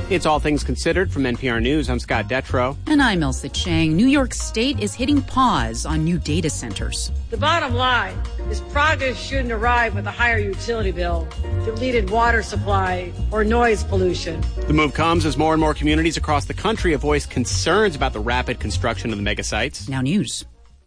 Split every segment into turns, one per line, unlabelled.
It's All Things Considered from NPR News. I'm Scott Detrow.
And I'm Elsa Chang. New York State is hitting pause on new data centers.
The bottom line is progress shouldn't arrive with a higher utility bill, depleted water supply, or noise pollution.
The move comes as more and more communities across the country have voiced concerns about the rapid construction of the mega sites.
Now news.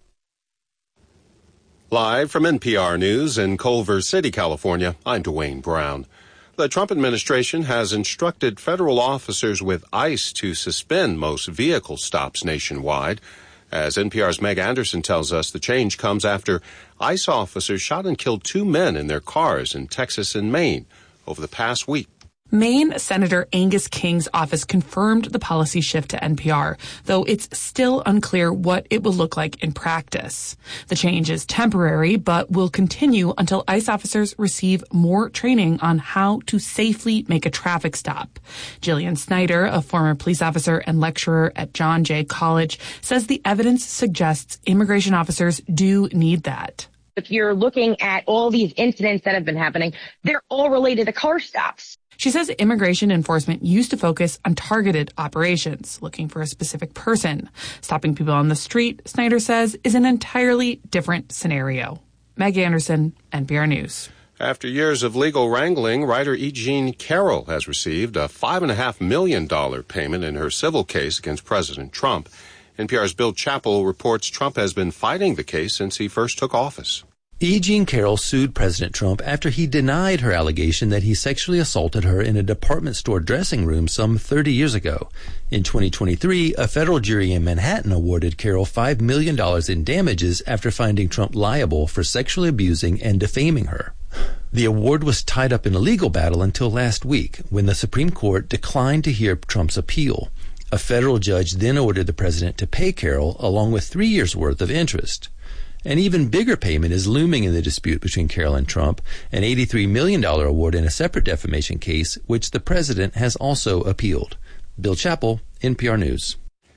Live from NPR News in Culver City, California, I'm Dwayne Brown. The Trump administration has instructed federal officers with ICE to suspend most vehicle stops nationwide. As NPR's Meg Anderson tells us, the change comes after ICE officers shot and killed 2 men in their cars in Texas and Maine over the past week.
Maine Senator Angus King's office confirmed the policy shift to NPR, though it's still unclear what it will look like in practice. The change is temporary, but will continue until ICE officers receive more training on how to safely make a traffic stop. Jillian Snyder, a former police officer and lecturer at John Jay College, says the evidence suggests immigration officers do need that.
If you're looking at all these incidents that have been happening, they're all related to car stops.
She says immigration enforcement used to focus on targeted operations, looking for a specific person. Stopping people on the street, Snyder says, is an entirely different scenario. Meg Anderson, NPR News.
After years of legal wrangling, writer E. Jean Carroll has received a $5.5 million payment in her civil case against President Trump. NPR's Bill Chappell reports Trump has been fighting the case since he first took office.
E. Jean Carroll sued President Trump after he denied her allegation that he sexually assaulted her in a department store dressing room some 30 years ago. In 2023, a federal jury in Manhattan awarded Carroll $5 million in damages after finding Trump liable for sexually abusing and defaming her. The award was tied up in a legal battle until last week, when the Supreme Court declined to hear Trump's appeal. A federal judge then ordered the president to pay Carroll along with 3 years' worth of interest. An even bigger payment is looming in the dispute between Carroll and Trump, an $83 million award in a separate defamation case, which the president has also appealed. Bill Chappell, NPR News.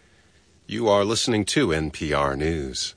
You are listening to NPR News.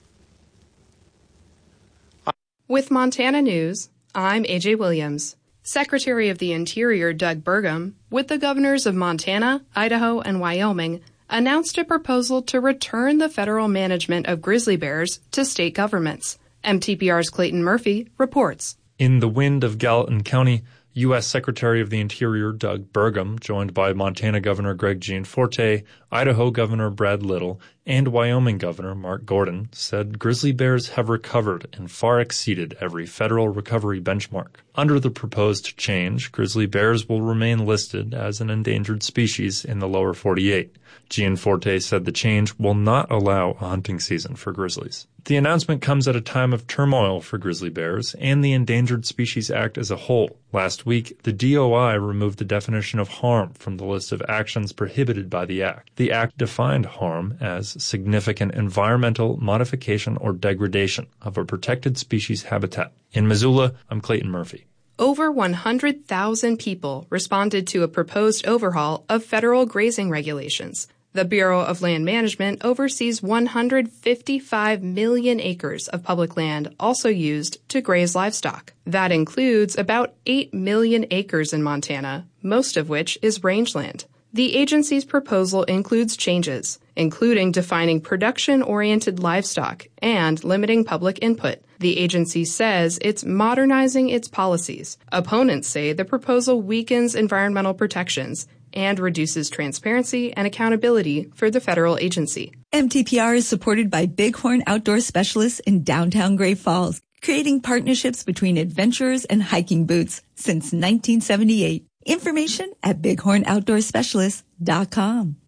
With Montana News, I'm AJ Williams. Secretary of the Interior Doug Burgum, with the governors of Montana, Idaho, and Wyoming, announced a proposal to return the federal management of grizzly bears to state governments. MTPR's Clayton Murphy reports.
In the wind of Gallatin County, U.S. Secretary of the Interior Doug Burgum, joined by Montana Governor Greg Gianforte, Idaho Governor Brad Little, and Wyoming Governor Mark Gordon, said grizzly bears have recovered and far exceeded every federal recovery benchmark. Under the proposed change, grizzly bears will remain listed as an endangered species in the lower 48. Gianforte said the change will not allow a hunting season for grizzlies. The announcement comes at a time of turmoil for grizzly bears and the Endangered Species Act as a whole. Last week, the DOI removed the definition of harm from the list of actions prohibited by the Act. The Act defined harm as significant environmental modification or degradation of a protected species habitat. In Missoula, I'm Clayton Murphy.
Over 100,000 people responded to a proposed overhaul of federal grazing regulations. The Bureau of Land Management oversees 155 million acres of public land also used to graze livestock. That includes about 8 million acres in Montana, most of which is rangeland. The agency's proposal includes changes, including defining production-oriented livestock and limiting public input. The agency says it's modernizing its policies. Opponents say the proposal weakens environmental protections and reduces transparency and accountability for the federal agency.
MTPR is supported by Bighorn Outdoor Specialists in downtown Great Falls, creating partnerships between adventurers and hiking boots since 1978. Information at bighornoutdoorspecialists.com.